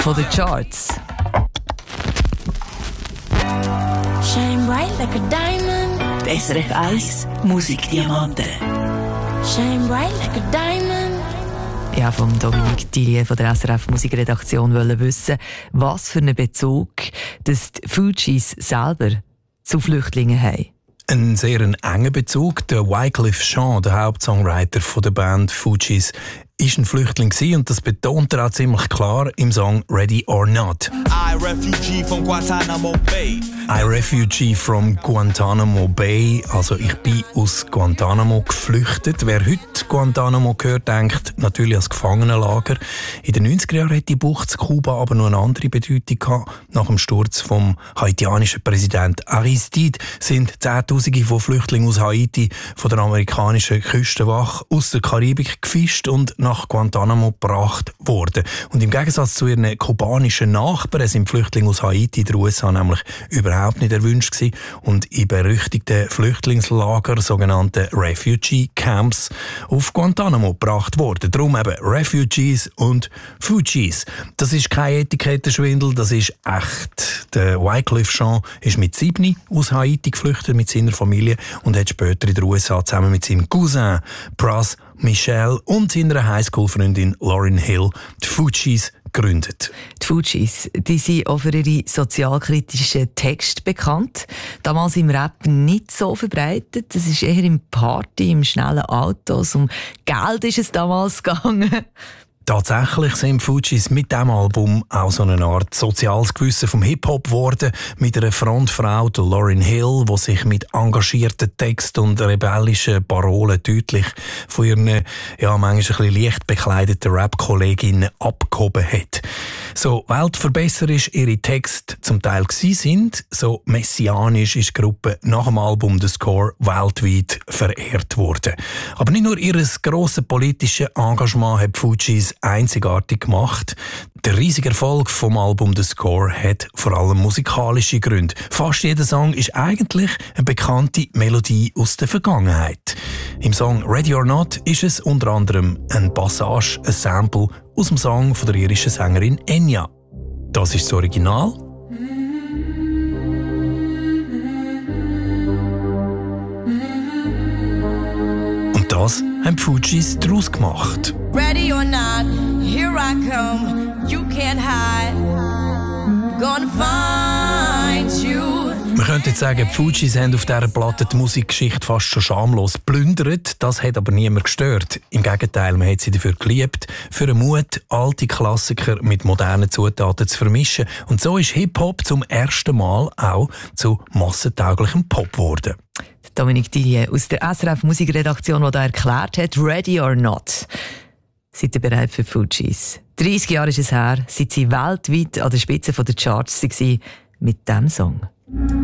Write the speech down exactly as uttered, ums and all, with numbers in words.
von den Charts. Shine bright like a diamond. S R F eins Musikdiamanten. Shine bright like a diamond. Ich wollte von Dominique Tillier von der S R F Musikredaktion wissen, was für einen Bezug dass die Fugees selber zu Flüchtlingen haben. Ein sehr engen Bezug. Der Wyclef Jean, der Hauptsongwriter von der Band Fugees, ist ein Flüchtling gewesen, und das betont er auch ziemlich klar im Song Ready or Not. I refugee from Guantanamo Bay. I refugee from Guantanamo Bay. Also ich bin aus Guantanamo geflüchtet. Wer heute Guantanamo hört, denkt natürlich als Gefangenenlager. In den neunziger Jahren hat die Bucht Kuba aber noch eine andere Bedeutung gehabt. Nach dem Sturz vom haitianischen Präsident Aristide sind Zehntausende von Flüchtlingen aus Haiti von der amerikanischen Küstenwache aus der Karibik gefischt und nach Guantanamo gebracht worden. Und im Gegensatz zu ihren kubanischen Nachbarn sind Flüchtlinge aus Haiti in den U S A nämlich überhaupt nicht erwünscht gewesen und in berüchtigten Flüchtlingslager, sogenannte Refugee Camps, auf Guantanamo gebracht worden. Darum eben Refugees und Fugees. Das ist kein Etikettenschwindel, das ist echt. Der Wyclef Jean ist mit sieben aus Haiti geflüchtet mit seiner Familie und hat später in den U S A zusammen mit seinem Cousin Pras Michel und seiner Highschool-Freundin Lauryn Hill die Fugees gegründet. Die Fugees, die sind auch für ihre sozialkritischen Texte bekannt. Damals im Rap nicht so verbreitet. Das ist eher im Party, im schnellen Autos. Um Geld ist es damals gegangen. Tatsächlich sind Fugees mit diesem Album auch so eine Art soziales Gewissen vom Hip-Hop geworden, mit einer Frontfrau, der Lauryn Hill, die sich mit engagierten Texten und rebellischen Parolen deutlich von ihren, ja, manchmal ein bisschen leicht bekleideten Rap-Kolleginnen abgehoben hat. So weltverbesserisch ihre Texte zum Teil gewesen sind, so messianisch ist die Gruppe nach dem Album «The Score» weltweit verehrt worden. Aber nicht nur ihr grosses politisches Engagement hat Fugees einzigartig gemacht. Der riesige Erfolg vom Album «The Score» hat vor allem musikalische Gründe. Fast jeder Song ist eigentlich eine bekannte Melodie aus der Vergangenheit. Im Song «Ready or Not» ist es unter anderem ein Passage, ein Sample aus dem Song von der irischen Sängerin Enya. Das ist das Original. Und das haben die Fugees daraus gemacht. Ready or not, here I come. You can't hide. Gonna find you. Man könnte jetzt sagen, die Fugees haben auf dieser Platte die Musikgeschichte fast schon schamlos geplündert. Das hat aber niemand gestört. Im Gegenteil, man hat sie dafür geliebt, für den Mut, alte Klassiker mit modernen Zutaten zu vermischen. Und so ist Hip-Hop zum ersten Mal auch zu massentauglichem Pop geworden. Dominique Tillier aus der S R F Musikredaktion, die da erklärt hat, «Ready or Not». Seid ihr bereit für die Fugees? dreißig Jahre ist es her, seit sie weltweit an der Spitze der Charts waren mit diesem Song.